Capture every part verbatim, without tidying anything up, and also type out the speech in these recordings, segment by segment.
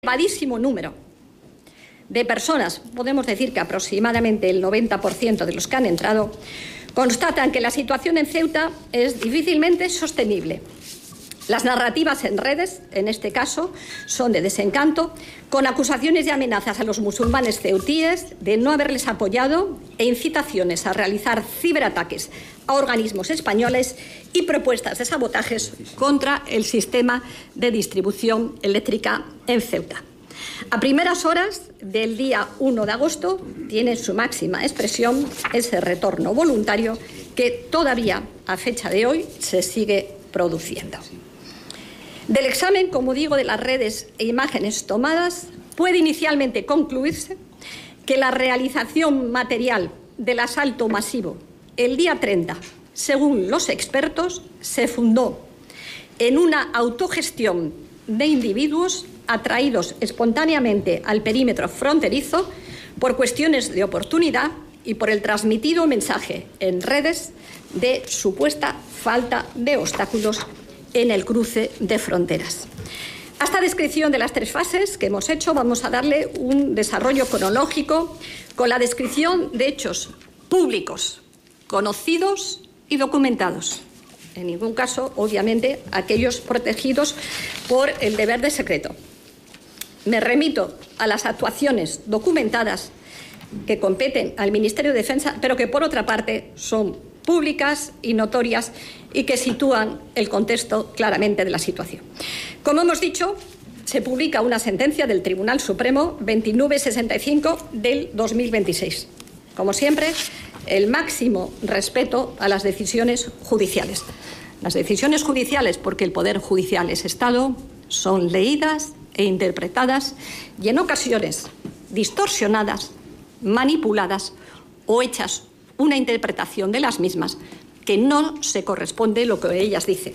elevadísimo número de personas, podemos decir que aproximadamente el noventa por ciento de los que han entrado, constatan que la situación en Ceuta es difícilmente sostenible. Las narrativas en redes, en este caso, son de desencanto, con acusaciones y amenazas a los musulmanes ceutíes de no haberles apoyado e incitaciones a realizar ciberataques a organismos españoles y propuestas de sabotajes contra el sistema de distribución eléctrica en Ceuta. A primeras horas del día uno de agosto tiene su máxima expresión ese retorno voluntario que todavía a fecha de hoy se sigue produciendo. Del examen, como digo, de las redes e imágenes tomadas, puede inicialmente concluirse que la realización material del asalto masivo el día treinta, según los expertos, se fundó en una autogestión de individuos atraídos espontáneamente al perímetro fronterizo por cuestiones de oportunidad y por el transmitido mensaje en redes de supuesta falta de obstáculos en el cruce de fronteras. A esta descripción de las tres fases que hemos hecho vamos a darle un desarrollo cronológico con la descripción de hechos públicos, conocidos y documentados. En ningún caso, obviamente, aquellos protegidos por el deber de secreto. Me remito a las actuaciones documentadas que competen al Ministerio de Defensa, pero que, por otra parte, son públicas y notorias y que sitúan el contexto claramente de la situación. Como hemos dicho, se publica una sentencia del Tribunal Supremo veintinueve sesenta y cinco del dos mil veintiséis. Como siempre, el máximo respeto a las decisiones judiciales. Las decisiones judiciales, porque el Poder Judicial es Estado, son leídas e interpretadas y en ocasiones distorsionadas, manipuladas o hechas una interpretación de las mismas que no se corresponde lo que ellas dicen.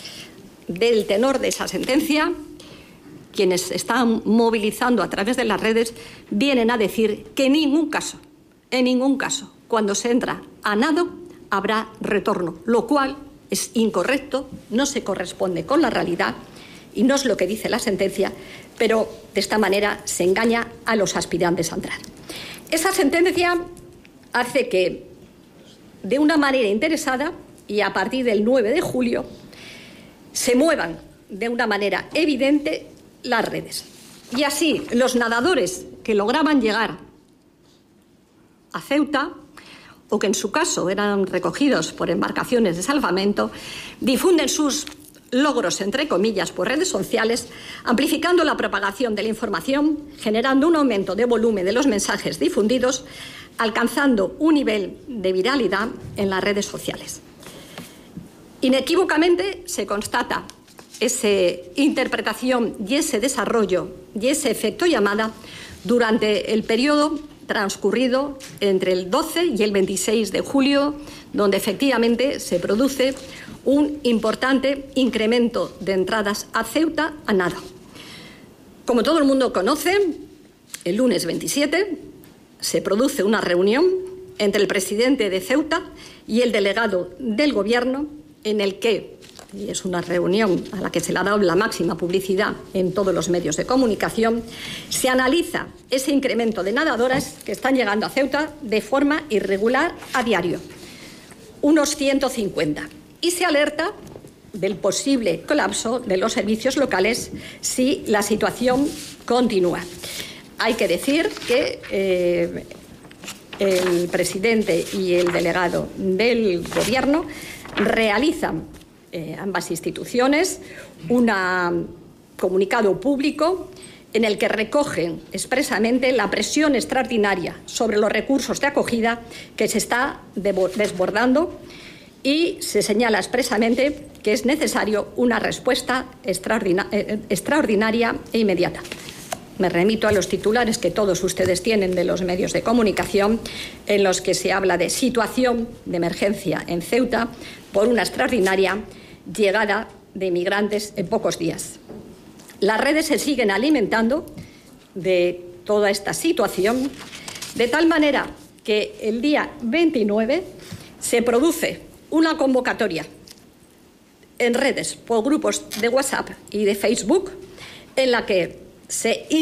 Del tenor de esa sentencia, quienes están movilizando a través de las redes vienen a decir que en ningún caso, en ningún caso, cuando se entra a nado, habrá retorno, lo cual es incorrecto, no se corresponde con la realidad y no es lo que dice la sentencia, pero de esta manera se engaña a los aspirantes a entrar. Esa sentencia hace que, de una manera interesada y a partir del nueve de julio, se muevan de una manera evidente las redes. Y así los nadadores que lograban llegar a Ceuta, o que en su caso eran recogidos por embarcaciones de salvamento, difunden sus logros, entre comillas, por redes sociales, amplificando la propagación de la información, generando un aumento de volumen de los mensajes difundidos, alcanzando un nivel de viralidad en las redes sociales. Inequívocamente se constata esa interpretación y ese desarrollo y ese efecto llamada durante el periodo transcurrido entre el doce y el veintiséis de julio, donde efectivamente se produce un importante incremento de entradas a Ceuta a nado. Como todo el mundo conoce, el lunes veintisiete se produce una reunión entre el presidente de Ceuta y el delegado del Gobierno en el que, y es una reunión a la que se le ha dado la máxima publicidad en todos los medios de comunicación, se analiza ese incremento de nadadoras que están llegando a Ceuta de forma irregular a diario, unos ciento cincuenta, y se alerta del posible colapso de los servicios locales si la situación continúa. Hay que decir que eh, el presidente y el delegado del Gobierno realizan, eh, ambas instituciones, un comunicado público en el que recogen expresamente la presión extraordinaria sobre los recursos de acogida que se está desbordando y se señala expresamente que es necesario una respuesta extraordina- eh, extraordinaria e inmediata. Me remito a los titulares que todos ustedes tienen de los medios de comunicación en los que se habla de situación de emergencia en Ceuta por una extraordinaria llegada de inmigrantes en pocos días. Las redes se siguen alimentando de toda esta situación de tal manera que el día veintinueve se produce una convocatoria en redes por grupos de WhatsApp y de Facebook en la que se